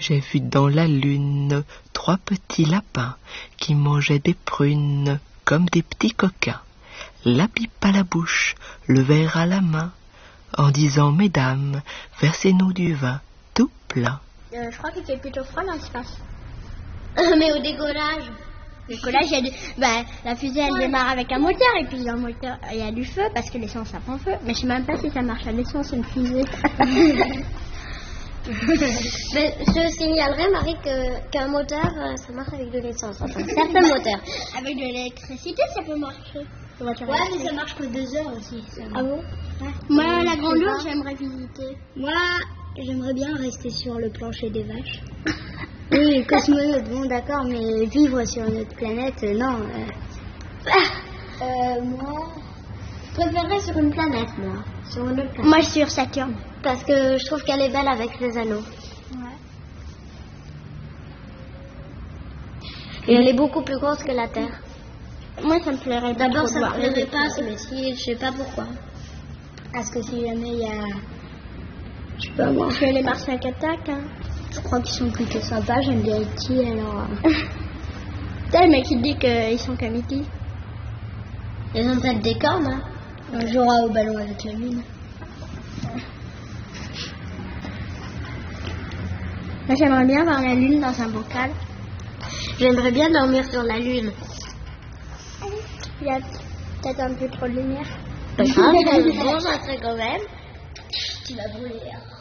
J'ai vu dans la lune 3 petits lapins qui mangeaient des prunes comme des petits coquins. La pipe à la bouche, le verre à la main, en disant, mesdames, versez-nous du vin tout plein. Je crois qu'il fait plutôt froid dans l'espace. Mais au décollage. Le décollage, la fusée, elle démarre avec un moteur, et puis dans le moteur, il y a du feu, parce que l'essence, ça prend feu. Mais je sais même pas si ça marche à l'essence, une fusée. Mais je signalerais, Marie, qu'un moteur, ça marche avec de l'essence. Enfin, certains moteurs. Avec de l'électricité, ça peut marcher. Ouais, mais ça marche que 2 heures aussi. Ah bon? Ouais. Moi, la Grande Ourse, j'aimerais visiter. Moi, j'aimerais bien rester sur le plancher des vaches. Oui, cosmonaute, bon d'accord, mais vivre sur une autre planète, non. Moi, je préférerais sur une planète, moi. Sur une autre planète. Moi, sur Saturne. Parce que je trouve qu'elle est belle avec les anneaux. Ouais. Et elle est beaucoup plus grosse que la Terre. Moi, ça me plairait pas. D'abord, ça me plairait pas, mais si, je sais pas pourquoi. Parce que si jamais il y a... Je sais pas moi. Je fais les Martiens qui attaquent, hein. Je crois qu'ils sont plutôt sympas, j'aime bien E.T. alors... T'as le mec qui dit qu'ils sont comme E.T. Ils ont peut-être des cornes, hein. On jouera au ballon avec la lune. Moi, j'aimerais bien voir la lune dans un bocal. J'aimerais bien dormir sur la lune. Il y a peut-être un peu trop de lumière. Bon, ça serait quand même. Tu vas brûler.